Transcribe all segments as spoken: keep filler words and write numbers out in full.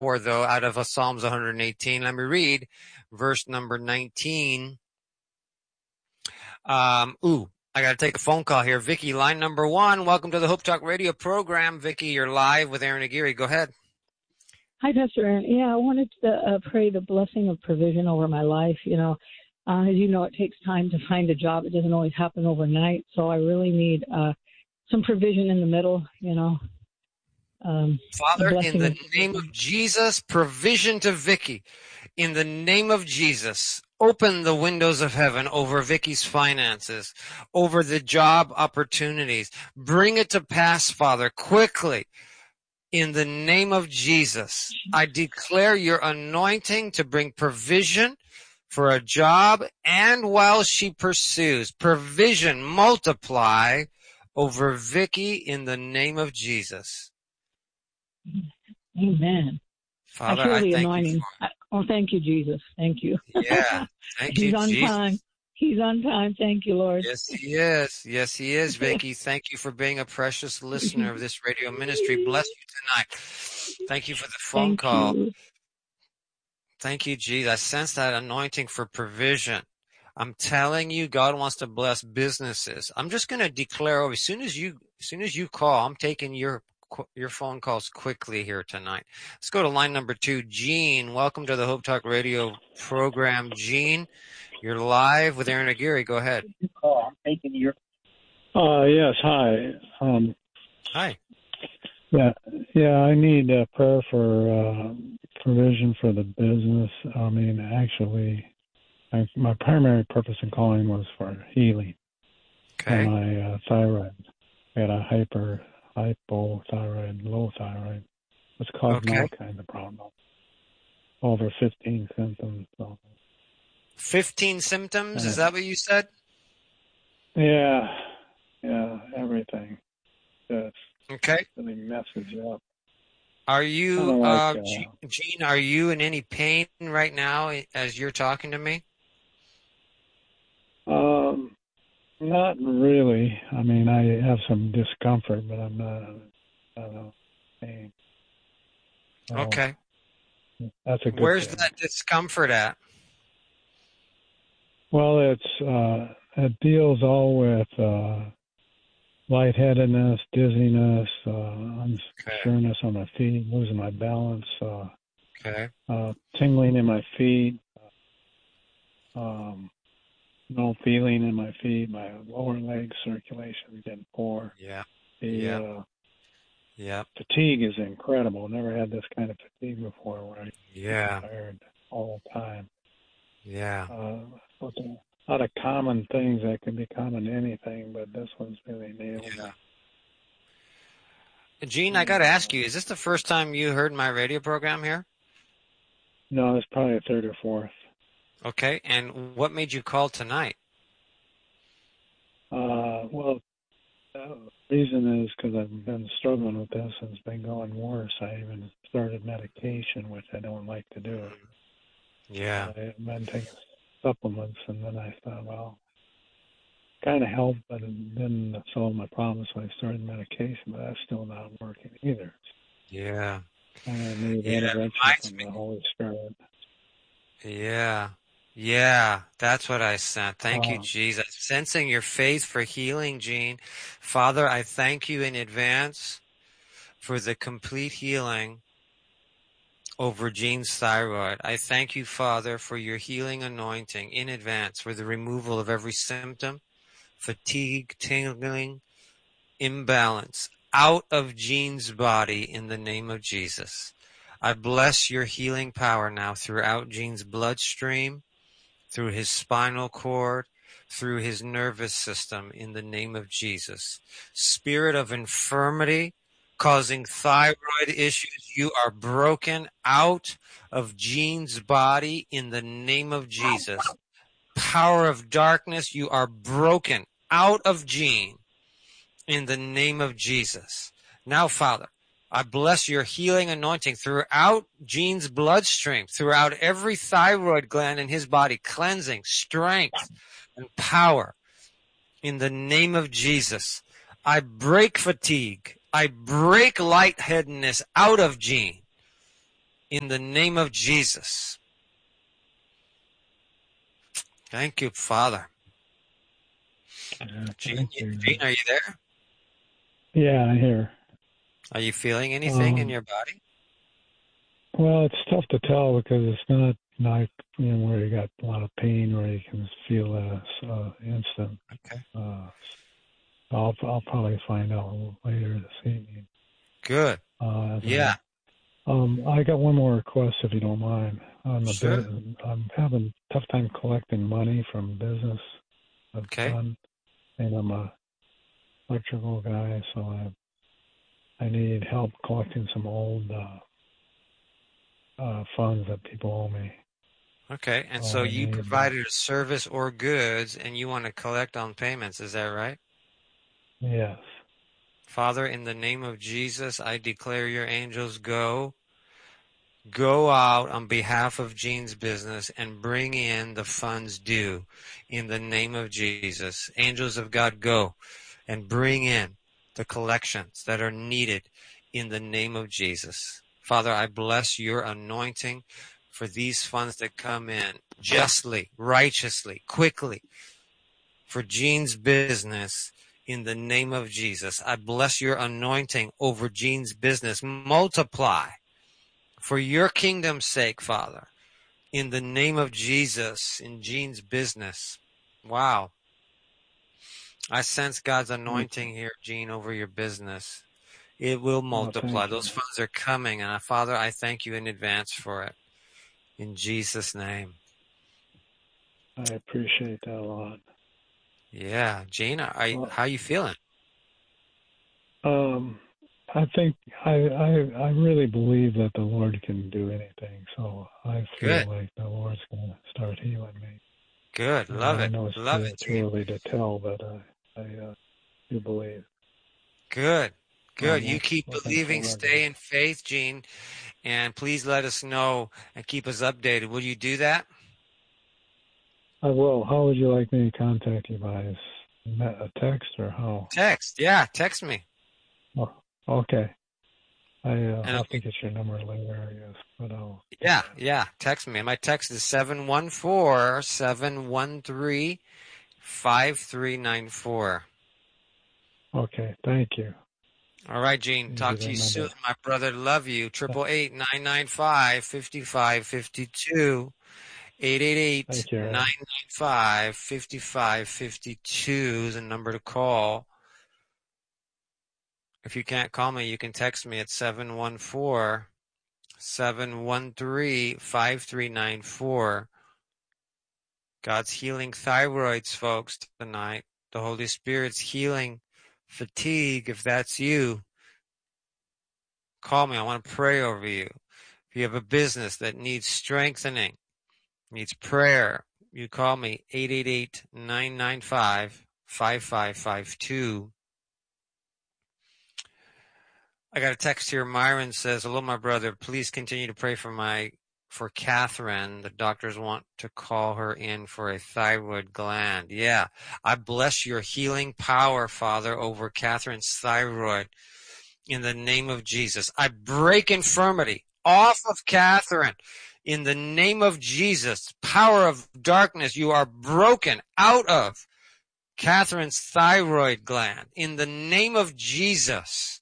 though, out of uh, Psalms one hundred eighteen. Let me read verse number nineteen. Um, ooh, I got to take a phone call here. Vicky, line number one. Welcome to the Hope Talk Radio program. Vicky, you're live with Aaron Aguirre. Go ahead. Hi, Pastor Aaron. Yeah, I wanted to uh, pray the blessing of provision over my life. You know, uh, as you know, it takes time to find a job. It doesn't always happen overnight. So I really need uh, some provision in the middle, you know. Um, Father, in the name of Jesus, provision to Vicky. In the name of Jesus, open the windows of heaven over Vicky's finances, over the job opportunities. Bring it to pass, Father, quickly. In the name of Jesus, I declare your anointing to bring provision for a job, and while she pursues, provision multiply over Vicky in the name of Jesus. Amen. Father, I feel I the thank anointing. you for I, oh, thank you, Jesus. Thank you. Yeah, thank He's you, on Jesus. time. He's on time. Thank you, Lord. Yes, he is. Yes, he is, Vicky. Thank you for being a precious listener of this radio ministry. Bless you tonight. Thank you for the phone Thank call. you. Thank you, Jesus. I sense that anointing for provision. I'm telling you, God wants to bless businesses. I'm just going to declare over as soon as you, as soon as you call, I'm taking your your phone calls quickly here tonight. Let's go to line number two. Gene, welcome to the Hope Talk Radio program. Gene, you're live with Aaron Aguirre. Go ahead. Call. I'm taking your. Uh, yes. Hi. Um, Hi. Yeah. Yeah. I need a prayer for uh, provision for the business. I mean, actually, I, my primary purpose in calling was for healing Okay. for my uh, thyroid. I had a hyper hypothyroid, low thyroid. It's causing Okay. all kinds of problems. Over fifteen symptoms. So. fifteen symptoms? Uh, Is that what you said? Yeah. Yeah. Everything. Just Okay. really messes you up. Are you, like, uh, uh, Gene, are you in any pain right now as you're talking to me? Um, not really. I mean, I have some discomfort, but I'm not, I don't know, pain. So Okay. that's a good Where's thing. that discomfort at? Well, it's, uh, it deals all with, uh, lightheadedness, dizziness, uh, unsureness on my feet, losing my balance, uh, Okay. uh, tingling in my feet, um, no feeling in my feet, my lower leg circulation getting poor. Yeah. The Yeah. uh, Yeah. fatigue is incredible. Never had this kind of fatigue before where I'm Yeah. tired all the time. Yeah. Uh, so it's a lot of common things that can be common to anything, but this one's really nailed Yeah. me. Gene, I got to ask you, is this the first time you heard my radio program here? No, it's probably a third or fourth. Okay. And what made you call tonight? Uh, well, the reason is because I've been struggling with this and it's been going worse. I even started medication, which I don't like to do. Yeah. I've been taking supplements, and then I thought, well, kind of helped, but it didn't solve my problem, so I started medication, but that's still not working either. Yeah. I need Yeah, intervention reminds from me. the Holy Spirit. Yeah. Yeah. That's what I sent. Thank you, Uh, Jesus. Sensing your faith for healing, Gene. Father, I thank you in advance for the complete healing over Gene's thyroid. I thank you, Father, for your healing anointing in advance for the removal of every symptom, fatigue, tingling, imbalance out of Gene's body in the name of Jesus. I bless your healing power now throughout Gene's bloodstream, through his spinal cord, through his nervous system in the name of Jesus. Spirit of infirmity causing thyroid issues, you are broken out of Gene's body in the name of Jesus. Power of darkness, you are broken out of Gene in the name of Jesus. Now, Father, I bless your healing anointing throughout Gene's bloodstream, throughout every thyroid gland in his body, cleansing, strength, and power. In the name of Jesus, I break fatigue. I break lightheadedness out of Gene. in the name of Jesus. Thank you, Father. Yeah, Gene, thank you. Gene, are you there? Yeah, I hear. Are you feeling anything Um, in your body? Well, it's tough to tell because it's not like, you know, where you got a lot of pain where you can feel that uh, instant. Okay. Uh, I'll I'll probably find out later this evening. Good. Uh, Yeah. Um, I got one more request, if you don't mind. On the Sure. bit, I'm having a tough time collecting money from business I've Okay. done, and I'm a electrical guy, so I I need help collecting some old uh, uh, funds that people owe me. Okay. And So so I you need, provided a service or goods and you want to collect on payments. Is that right? yes, Father, in the name of Jesus, I declare your angels go. Go out on behalf of Gene's business and bring in the funds due in the name of Jesus. Angels of God, go and bring in the collections that are needed in the name of Jesus. Father, I bless your anointing for these funds that come in justly, righteously, quickly for Gene's business in the name of Jesus. I bless your anointing over Gene's business. Multiply for your kingdom's sake, Father, in the name of Jesus, in Gene's business. Wow. I sense God's anointing here, Gene, over your business. It will multiply. oh, Those funds are coming, and Father, I thank you in advance for it. In Jesus' name. I appreciate that a lot. Yeah. Gene, are you, Well, how are you feeling? Um, I think I, I I really believe that the Lord can do anything. So I feel Good. like the Lord's going to start healing me. Good. And Love I it. know it's Love too, it, too Gene. early to tell, but I I uh, do believe. Good. Good. I'm You keep looking believing, forward to stay it. in faith, Gene, and please let us know and keep us updated. Will you do that? I will. How would you like me to contact you by a text or how? Text. Yeah, text me. Oh, okay. I uh, And have to get your number later, I guess. But I'll. yeah, yeah, text me. My text is seven one four, seven one three, five three nine four. Okay. Thank you. All right, Gene. Easy Talk to to you remember. soon, my brother. Love you. Triple eight nine nine five fifty five fifty two. Eight eight eight Thank you, nine Aaron. nine five fifty five fifty two is the number to call. If you can't call me, you can text me at seven one four, seven one three, five three nine four. God's healing thyroids, folks, tonight. The Holy Spirit's healing fatigue. If that's you, call me. I want to pray over you. If you have a business that needs strengthening, needs prayer, you call me eight eight eight nine nine five five five five two. I got a text here. Myron says, hello, my brother. Please continue to pray for my for Catherine. The doctors want to call her in for a thyroid gland. Yeah. I bless your healing power, Father, over Catherine's thyroid in the name of Jesus. I break infirmity off of Catherine in the name of Jesus. Power of darkness, you are broken out of Catherine's thyroid gland in the name of Jesus.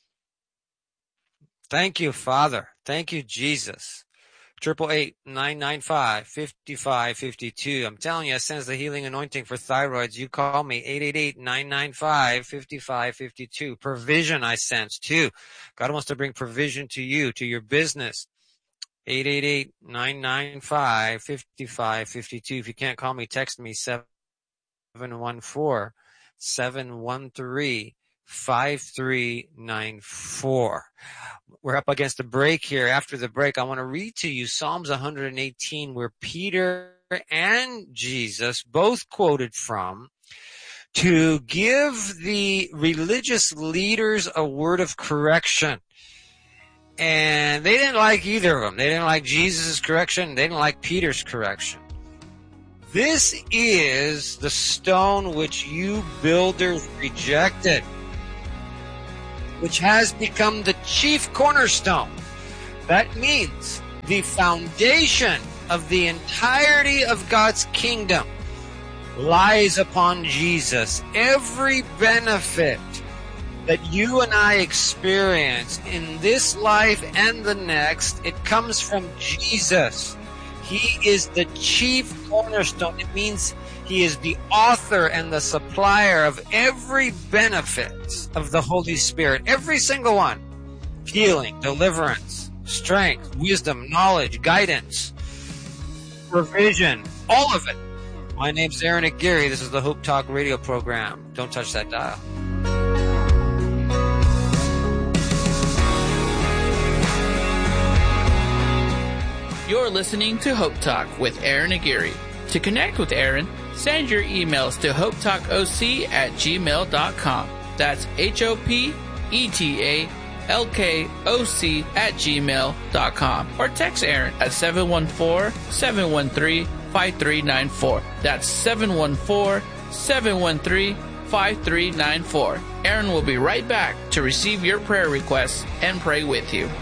Thank you, Father. Thank you, Jesus. Triple eight nine nine five fifty five fifty two. I'm telling you, I sense the healing anointing for thyroids. You call me eight eight eight nine nine five fifty five fifty two. Provision I sense too. God wants to bring provision to you, to your business. eight eight eight nine nine five fifty five fifty two. If you can't call me, text me seven one four, seven one three, five three nine four. We're up against a break here. After the break, I want to read to you Psalms one eighteen, where Peter and Jesus both quoted from to give the religious leaders a word of correction. And they didn't like either of them. They didn't like Jesus' correction. They didn't like Peter's correction. This is the stone which you builders rejected, which has become the chief cornerstone. That means the foundation of the entirety of God's kingdom lies upon Jesus. Every benefit that you and I experience in this life and the next, it comes from Jesus. He is the chief cornerstone. It means He is the author and the supplier of every benefit of the Holy Spirit. Every single one. Healing, deliverance, strength, wisdom, knowledge, guidance, provision, all of it. My name's Aaron Aguirre. This is the Hope Talk radio program. Don't touch that dial. You're listening to Hope Talk with Aaron Aguirre. To connect with Aaron, send your emails to hopetalkoc at gmail dot com. That's H O P E T A L K O C at gmail dot com. Or text Aaron at seven one four, seven one three, five three nine four. That's seven one four, seven one three, five three nine four. Aaron will be right back to receive your prayer requests and pray with you.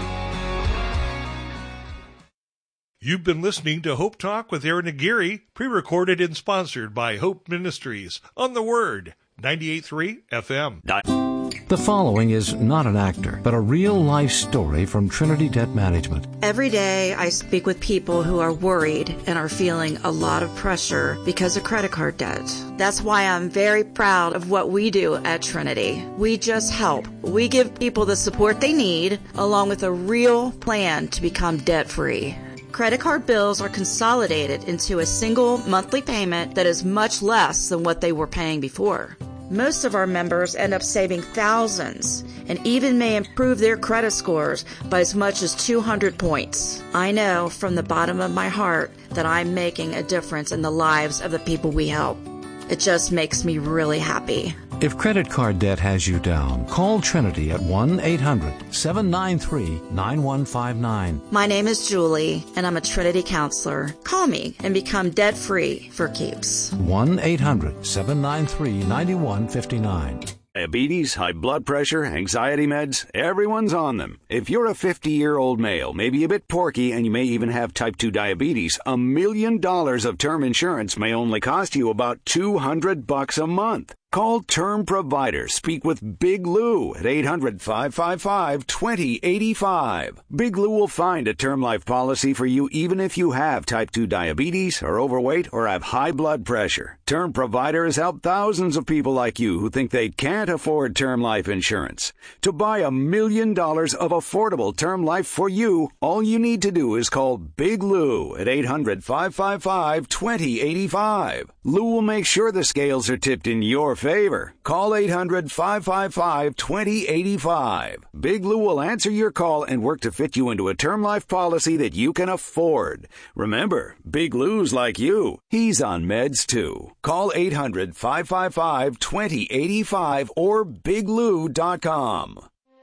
You've been listening to Hope Talk with Aaron Aguirre, pre-recorded and sponsored by Hope Ministries on The Word, ninety-eight point three F M. The following is not an actor, but a real-life story from Trinity Debt Management. Every day I speak with people who are worried and are feeling a lot of pressure because of credit card debt. That's why I'm very proud of what we do at Trinity. We just help. We give people the support they need, along with a real plan to become debt-free. Credit card bills are consolidated into a single monthly payment that is much less than what they were paying before. Most of our members end up saving thousands and even may improve their credit scores by as much as two hundred points. I know from the bottom of my heart that I'm making a difference in the lives of the people we help. It just makes me really happy. If credit card debt has you down, call Trinity at one eight hundred, seven nine three, nine one five nine. My name is Julie, and I'm a Trinity counselor. Call me and become debt-free for keeps. one eight hundred, seven nine three, nine one five nine. Diabetes, high blood pressure, anxiety meds, everyone's on them. If you're a fifty-year-old male, maybe a bit porky, and you may even have type two diabetes, a million dollars of term insurance may only cost you about two hundred bucks a month. Call Term Provider. Speak with Big Lou at eight hundred, five five five, two zero eight five. Big Lou will find a term life policy for you even if you have type two diabetes, are overweight, or have high blood pressure. Term Provider has helped thousands of people like you who think they can't afford term life insurance. To buy a million dollars of affordable term life for you, all you need to do is call Big Lou at eight hundred, five five five, two zero eight five. Lou will make sure the scales are tipped in your favor. Call eight hundred, five five five, two zero eight five. Big Lou will answer your call and work to fit you into a term life policy that you can afford. Remember, Big Lou's like you. He's on meds too. Call eight hundred, five five five, two zero eight five or big lou dot com.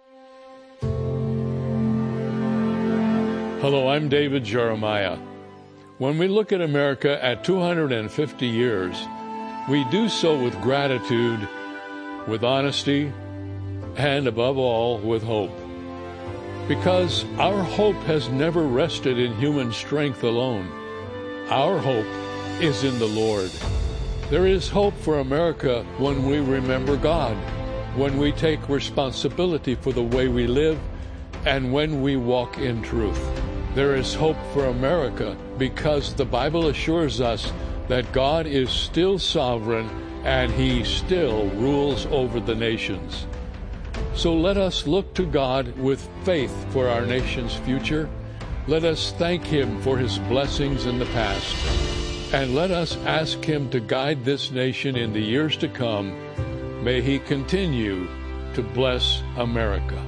Hello, I'm David Jeremiah. When we look at America at two hundred fifty years, we do so with gratitude, with honesty, and above all, with hope. Because our hope has never rested in human strength alone. Our hope is in the Lord. There is hope for America when we remember God, when we take responsibility for the way we live, and when we walk in truth. There is hope for America because the Bible assures us that God is still sovereign and He still rules over the nations. So let us look to God with faith for our nation's future. Let us thank Him for His blessings in the past. And let us ask Him to guide this nation in the years to come. May He continue to bless America.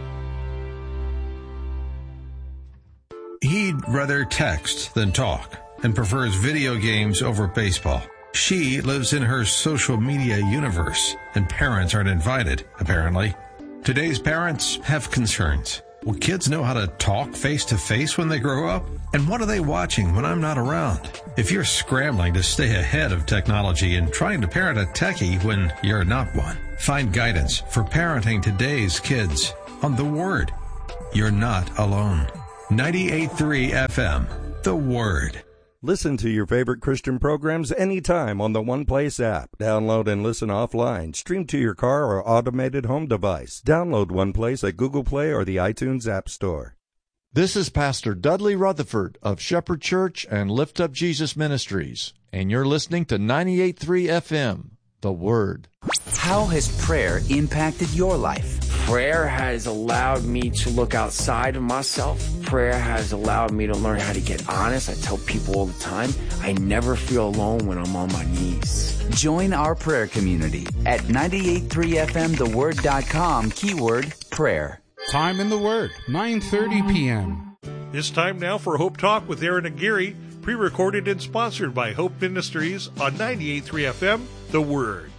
He'd rather text than talk and prefers video games over baseball. She lives in her social media universe, and parents aren't invited, apparently. Today's parents have concerns. Will kids know how to talk face-to-face when they grow up? And what are they watching when I'm not around? If you're scrambling to stay ahead of technology and trying to parent a techie when you're not one, find guidance for parenting today's kids on The Word. You're not alone. ninety-eight point three F M, The Word. Listen to your favorite Christian programs anytime on the One Place app. Download and listen offline. Stream to your car or automated home device. Download One Place at Google Play or the iTunes App Store. This is Pastor Dudley Rutherford of Shepherd Church and Lift Up Jesus Ministries, and you're listening to ninety-eight point three F M, The Word. How has prayer impacted your life? Prayer has allowed me to look outside of myself. Prayer has allowed me to learn how to get honest. I tell people all the time, I never feel alone when I'm on my knees. Join our prayer community at ninety-eight point three F M the word dot com, keyword prayer. Time in the Word, nine thirty p.m. It's time now for Hope Talk with Aaron Aguirre, pre-recorded and sponsored by Hope Ministries on ninety-eight point three F M, The Word.